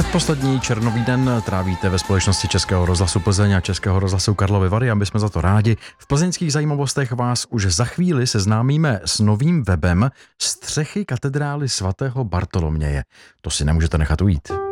Předposlední červnový den trávíte ve společnosti Českého rozhlasu Plzeň a Českého rozhlasu Karlovy Vary a my jsme za to rádi. V plzeňských zajímavostech vás už za chvíli seznámíme s novým webem Střechy katedrály svatého Bartoloměje. To si nemůžete nechat ujít.